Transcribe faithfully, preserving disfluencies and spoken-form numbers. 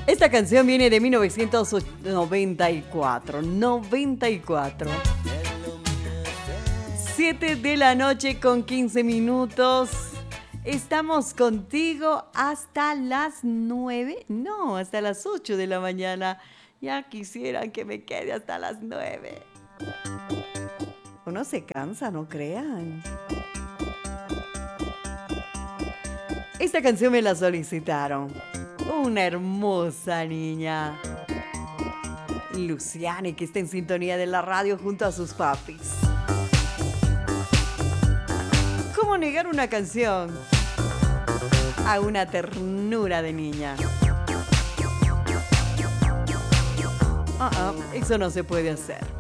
Esta canción viene de mil novecientos noventa y cuatro. noventa y cuatro. siete de la noche con quince minutos. Estamos contigo hasta las nueve. No, hasta las ocho de la mañana. Ya quisieran que me quede hasta las nueve. Uno se cansa, no crean. Esta canción me la solicitaron. Una hermosa niña. Luciane, que está en sintonía de la radio junto a sus papis. ¿Cómo negar una canción a una ternura de niña? Uh-uh, eso no se puede hacer.